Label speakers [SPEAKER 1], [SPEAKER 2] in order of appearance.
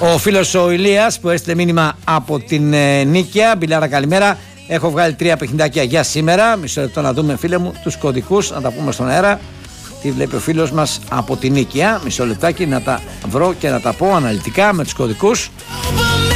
[SPEAKER 1] Ο φίλος ο Ηλίας που έστειλε μήνυμα από την Νίκαια. Μπιλάρα, καλημέρα. Έχω βγάλει 3 παιχνιδάκια για σήμερα. Μισό λεπτό να δούμε, φίλε μου, τους κωδικούς, να τα πούμε στον αέρα. Τι βλέπει ο φίλος μας από την Νίκαια. Μισό λεπτάκι να τα βρω και να τα πω αναλυτικά με τους κωδικούς.